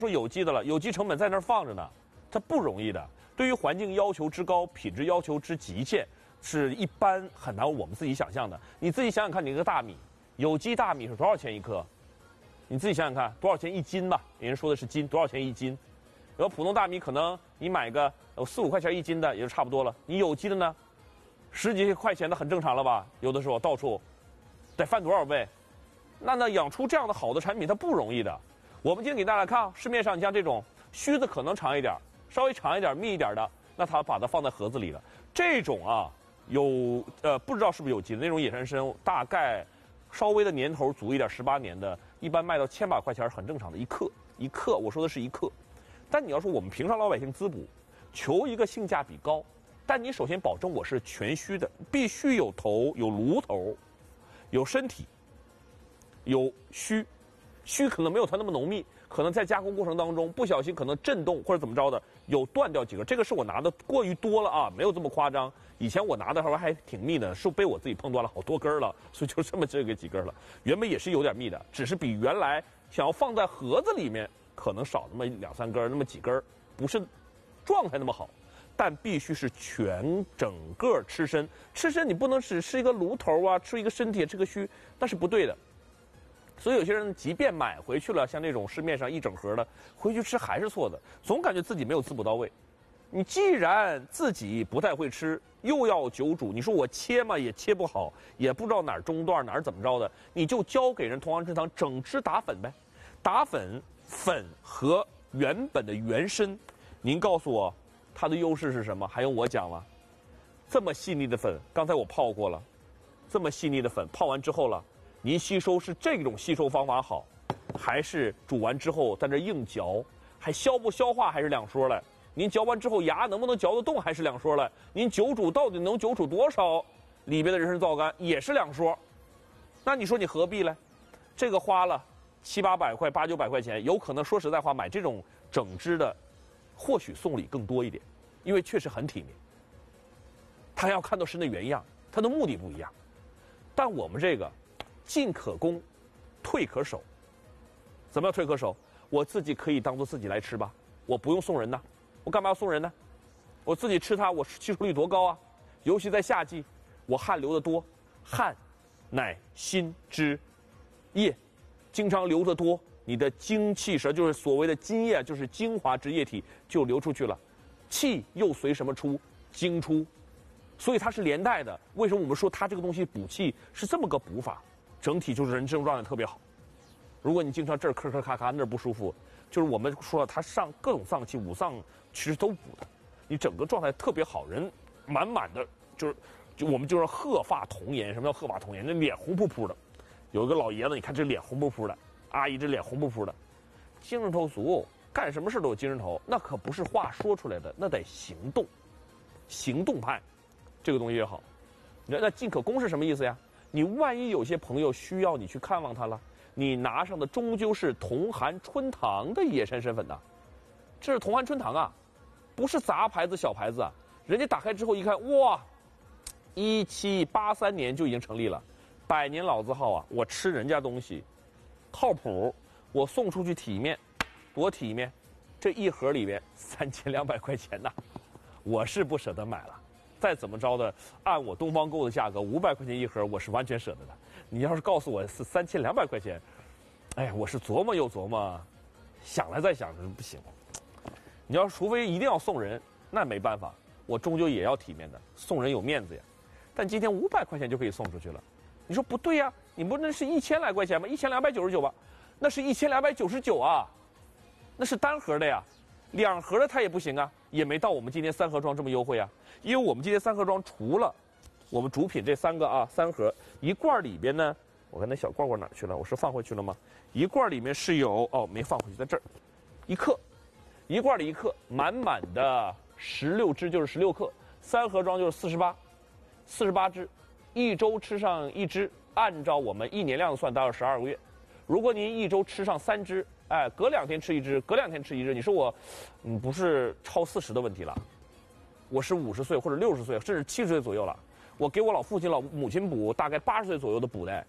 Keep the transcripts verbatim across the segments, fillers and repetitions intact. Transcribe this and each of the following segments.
说有机的了，有机成本在那儿放着呢，它不容易的。对于环境要求之高，品质要求之极限，是一般很难我们自己想象的。你自己想想看，你一个大米，有机大米是多少钱一克？你自己想想看，多少钱一斤吧？人家说的是斤，多少钱一斤？然后普通大米可能你买个呃四五块钱一斤的也就差不多了。你有机的呢，十几块钱的很正常了吧？有的时候到处得翻多少倍？那呢养出这样的好的产品，它不容易的。我们今天给大家看，市面上你像这种须子可能长一点，稍微长一点、密一点的，那它把它放在盒子里了。这种啊，有呃不知道是不是有机的那种野山参，大概稍微的年头足一点，十八年的，一般卖到千把块钱很正常的，一克一克，我说的是一克。但你要说我们平常老百姓滋补，求一个性价比高，但你首先保证我是全须的，必须有头、有颅头、有身体、有须。须可能没有它那么浓密，可能在加工过程当中不小心可能震动或者怎么着的，有断掉几根。这个是我拿的过于多了啊，没有这么夸张。以前我拿的时候还挺密的，是被我自己碰断了好多根了，所以就这么这个几根了。原本也是有点密的，只是比原来想要放在盒子里面可能少那么两三根，那么几根，不是状态那么好。但必须是全整个吃身，吃身你不能只吃一个颅头啊，吃一个身体，吃个须，那是不对的。所以有些人即便买回去了，像这种市面上一整盒的，回去吃还是错的，总感觉自己没有滋补到位。你既然自己不太会吃，又要久煮，你说我切嘛也切不好，也不知道哪儿中段哪儿怎么着的，你就交给人同行吃堂整只打粉呗。打粉粉和原本的原参，您告诉我它的优势是什么？还用我讲吗？这么细腻的粉，刚才我泡过了，这么细腻的粉泡完之后了。您吸收是这种吸收方法好，还是煮完之后在这硬嚼，还消不消化还是两说了。您嚼完之后牙能不能嚼得动还是两说了。您久煮到底能久煮多少里边的人参皂苷也是两说。那你说你何必呢？这个花了七八百块、八九百块钱，有可能说实在话买这种整只的，或许送礼更多一点，因为确实很体面。他要看到参的原样，他的目的不一样。但我们这个。进可攻，退可守。怎么样退可守？我自己可以当做自己来吃吧，我不用送人呐。我干嘛要送人呢？我自己吃它，我吸收率多高啊！尤其在夏季，我汗流得多，汗、乃心汁、液，经常流得多，你的精气神就是所谓的津液，就是精华之液体就流出去了，气又随什么出？精出，所以它是连带的。为什么我们说它这个东西补气是这么个补法？整体就是人生状态特别好。如果你经常这儿咳咳咔咔，那儿不舒服，就是我们说了，它上各种脏器、五脏其实都补的，你整个状态特别好，人满满的就是，就我们就是鹤发童颜。什么叫鹤发童颜？那脸红扑扑的。有一个老爷子，你看这脸红扑扑的，阿姨这脸红扑扑的，精神头足，干什么事都有精神头，那可不是话说出来的，那得行动，行动派，这个东西也好。那那进可攻是什么意思呀？你万一有些朋友需要你去看望他了，你拿上的终究是同寒春堂的野山参粉呐，这是同寒春堂啊，不是杂牌子小牌子啊。人家打开之后一看，哇，一七八三年就已经成立了，百年老字号啊！我吃人家东西，靠谱，我送出去体面，多体面。这一盒里边三千两百块钱呐，我是不舍得买了。再怎么着的，按我东方购的价格，五百块钱一盒，我是完全舍得的。你要是告诉我是三千两百块钱，哎呀，我是琢磨又琢磨，想来再想，不行。你要除非一定要送人，那没办法，我终究也要体面的，送人有面子呀。但今天五百块钱就可以送出去了，你说不对呀？你不那是一千来块钱吗？一千两百九十九吧，那是一千两百九十九啊，那是单盒的呀。两盒的它也不行啊，也没到我们今天三盒装这么优惠啊。因为我们今天三盒装除了我们主品这三个啊，三盒一罐里边呢，我看那小罐罐哪去了？我是放回去了吗？一罐里面是有哦，没放回去，在这儿，一克，一罐里一克，满满的十六支就是十六克，三盒装就是四十八，四十八支，一周吃上一支，按照我们一年量算，大概十二个月。如果您一周吃上三支，哎，隔两天吃一支，隔两天吃一支，你说我，嗯，不是超四十的问题了，我是五十岁或者六十岁，甚至七十岁左右了。我给我老父亲、老母亲补，大概八十岁左右的补的，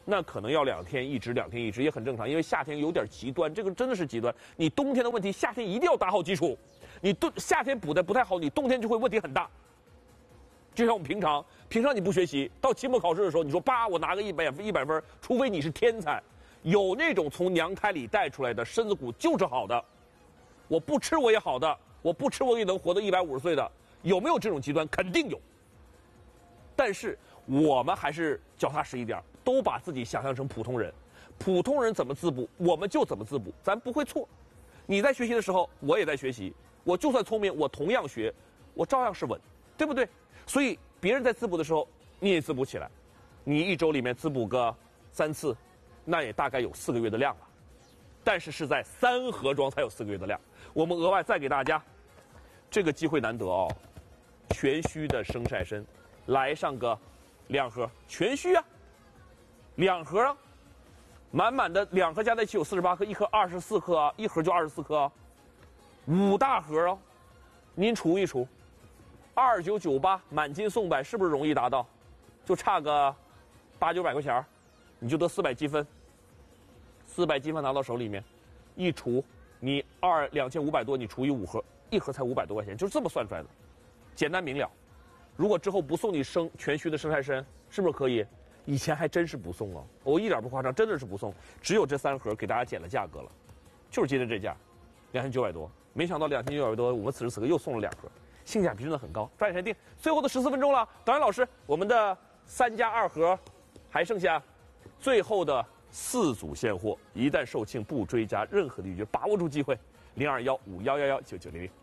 那可能要两天一支，两天一支也很正常，因为夏天有点极端，这个真的是极端。你冬天的问题，夏天一定要打好基础。你冬夏天补的不太好，你冬天就会问题很大。就像我们平常，平常你不学习，到期末考试的时候，你说叭，我拿个一百分一百分，除非你是天才，有那种从娘胎里带出来的身子骨就是好的，我不吃我也好的，我不吃我也能活到一百五十岁的，有没有这种极端？肯定有。但是我们还是脚踏实一点，都把自己想象成普通人，普通人怎么自补，我们就怎么自补，咱不会错。你在学习的时候，我也在学习，我就算聪明，我同样学，我照样是稳，对不对？所以别人在滋补的时候，你也滋补起来。你一周里面滋补个三次，那也大概有四个月的量了。但是是在三盒装才有四个月的量。我们额外再给大家，这个机会难得哦，全须的生晒参，来上个两盒，全须啊，两盒啊，满满的两盒加在一起有四十八克，一盒二十四克啊，一盒就二十四克啊，五大盒啊，您除一除。二九九八满斤送百，是不是容易达到？就差个八九百块钱，你就得四百积分。四百积分拿到手里面，一除，你二两千五百多，你除以五盒，一盒才五百多块钱，就是这么算出来的，简单明了。如果之后不送你生全须的生晒参，是不是可以？以前还真是不送哦，我一点不夸张，真的是不送，只有这三盒给大家减了价格了，就是今天这价，两千九百多。没想到两千九百多，我们此时此刻又送了两盒。性价比真的很高，抓紧时间定。最后的十四分钟了，导演老师，我们的三加二盒还剩下最后的四组现货，一旦售罄不追加，任何的预约，把握住机会，零二幺五幺幺幺九九零零。